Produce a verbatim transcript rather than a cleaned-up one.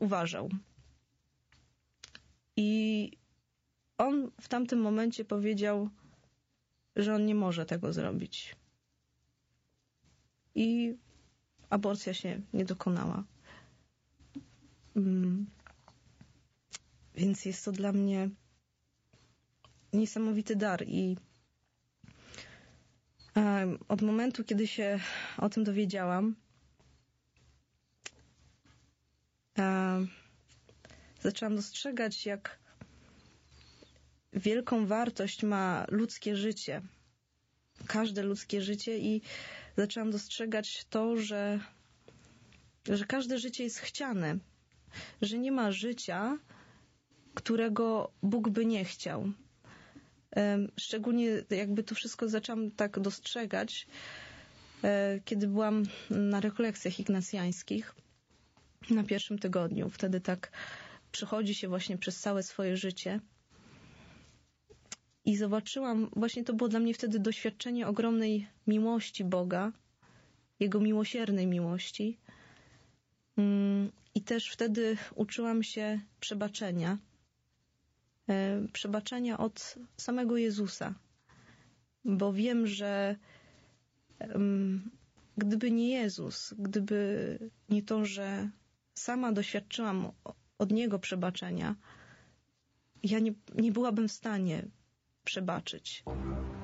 uważał. I on w tamtym momencie powiedział, że on nie może tego zrobić. I aborcja się nie dokonała. Mm. Więc jest to dla mnie niesamowity dar. I e, od momentu, kiedy się o tym dowiedziałam, e, zaczęłam dostrzegać, jak wielką wartość ma ludzkie życie. Każde ludzkie życie i zaczęłam dostrzegać to, że, że każde życie jest chciane. Że nie ma życia, którego Bóg by nie chciał. Szczególnie jakby to wszystko zaczęłam tak dostrzegać, kiedy byłam na rekolekcjach ignacjańskich na pierwszym tygodniu. Wtedy tak przechodzi się właśnie przez całe swoje życie. I zobaczyłam, właśnie to było dla mnie wtedy doświadczenie ogromnej miłości Boga, Jego miłosiernej miłości. I też wtedy uczyłam się przebaczenia. Przebaczenia od samego Jezusa. Bo wiem, że gdyby nie Jezus, gdyby nie to, że sama doświadczyłam od Niego przebaczenia, ja nie, nie byłabym w stanie przebaczyć.